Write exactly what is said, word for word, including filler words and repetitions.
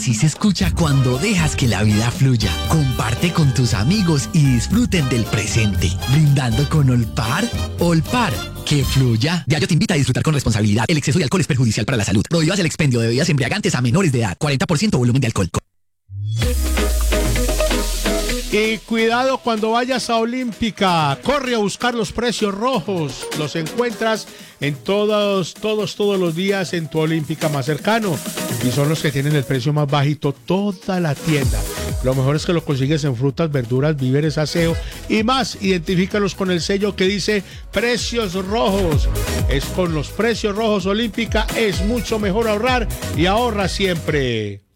Así se escucha cuando dejas que la vida fluya. Comparte con tus amigos y disfruten del presente. Brindando con Olpar. Olpar, que fluya. Diario te invita a disfrutar con responsabilidad. El exceso de alcohol es perjudicial para la salud. Prohíbas el expendio de bebidas embriagantes a menores de edad. cuarenta por ciento volumen de alcohol. Y cuidado cuando vayas a Olímpica, corre a buscar los precios rojos, los encuentras en todos, todos, todos los días en tu Olímpica más cercano y son los que tienen el precio más bajito toda la tienda. Lo mejor es que lo consigues en frutas, verduras, víveres, aseo y más. Identifícalos con el sello que dice precios rojos. Es con los precios rojos Olímpica, es mucho mejor ahorrar y ahorra siempre.